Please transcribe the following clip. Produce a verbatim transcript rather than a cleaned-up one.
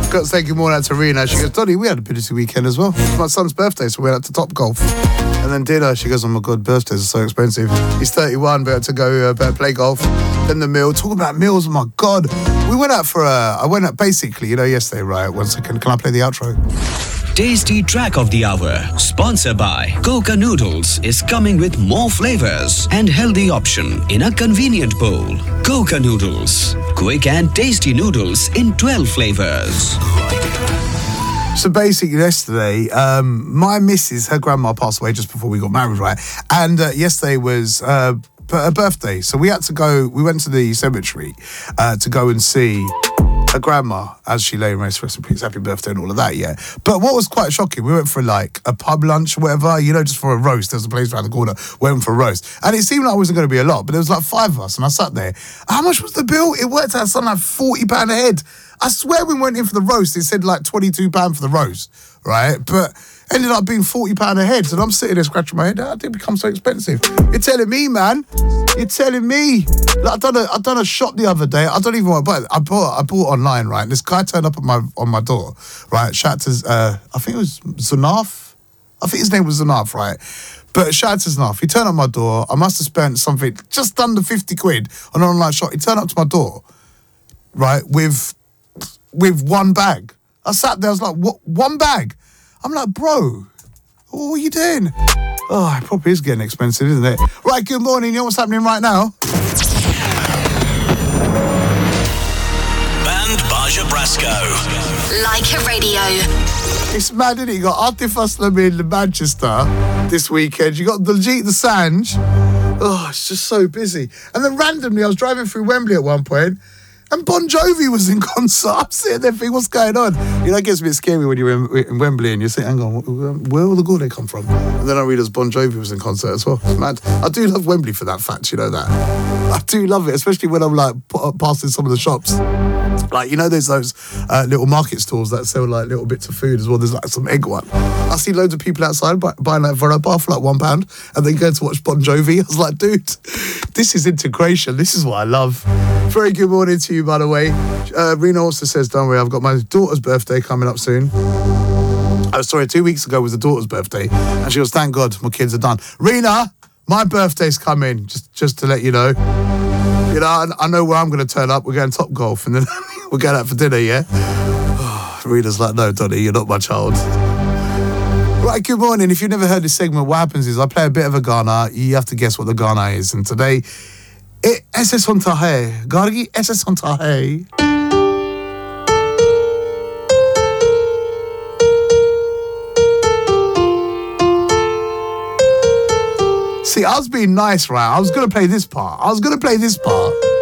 Got to say good morning out to Rena. She goes, Donny, we had a busy weekend as well. It's my son's birthday, so we went out to Top Golf. And then dinner, she goes, oh my God, birthdays are so expensive. He's thirty-one, better to go uh, better play golf. Then the meal. Talking about meals, oh my God. We went out for a, I went out basically, you know, yesterday, right? One second, can I play the outro? Tasty Track of the Hour, sponsored by Coca Noodles, is coming with more flavors and healthy option in a convenient bowl. Coca Noodles, quick and tasty noodles in twelve flavors. So basically yesterday, um, my missus, her grandma passed away just before we got married, right? And uh, yesterday was uh, her birthday. So we had to go, we went to the cemetery uh, to go and see her grandma as she lay in rest, rest in peace, happy birthday and all of that, yeah. But what was quite shocking, we went for like a pub lunch or whatever, you know, just for a roast. There's a place around the corner, went for a roast. And it seemed like it wasn't going to be a lot, but there was like five of us and I sat there. How much was the bill? It worked out something like forty pounds a head. I swear we went in for the roast, it said like twenty-two pounds for the roast, right? But ended up being forty pounds a head. And I'm sitting there scratching my head, how did it become so expensive? You're telling me, man. You're telling me. Like, I've done a, I've done a shop the other day. I don't even want to buy it. I bought, I bought online, right? This guy turned up at my, on my door, right? Shout out to, uh, I think it was Zanaf. I think his name was Zanaf, right? But shout out to Zanaf. He turned up my door. I must have spent something just under fifty quid on an online shop. He turned up to my door, right, with... with one bag. I sat there, I was like, what, one bag? I'm like, bro, what are you doing? Oh, it probably is getting expensive, isn't it? Right, good morning, you know what's happening right now? Band Baja Brasco. Like a radio. It's mad, isn't it? You got Atif Aslam in Manchester this weekend. You got Diljit Dosanjh. Oh, it's just so busy. And then randomly, I was driving through Wembley at one point, and Bon Jovi was in concert. I'm sitting there thinking, what's going on? You know, it gets a bit scary when you're in, in Wembley and you're saying, hang on, where all the good they come from? And then I realised Bon Jovi was in concert as well. It's mad. I do love Wembley for that fact, you know that. I do love it, especially when I'm like passing some of the shops. Like, you know, there's those uh, little market stores that sell like little bits of food as well. There's like some egg one. I see loads of people outside buy, buying like Vero bar for like one pound and then going to watch Bon Jovi. I was like, dude, this is integration. This is what I love. Very good morning to you, by the way. Uh, Rena also says, don't worry, I've got my daughter's birthday coming up soon. Oh, sorry, two weeks ago was the daughter's birthday. And she goes, thank God, my kids are done. Rena, my birthday's coming, just, just to let you know. You know, I, I know where I'm going to turn up. We're going Top Golf and then we're going out for dinner, yeah? Oh, Rena's like, no, Donny, you're not my child. Right, good morning. If you've never heard this segment, what happens is I play a bit of a Ghana. You have to guess what the Ghana is. And today, it, esse son tahe. Gargi, esse son tahe. See, I was being nice, right? I was going to play this part. I was going to play this part.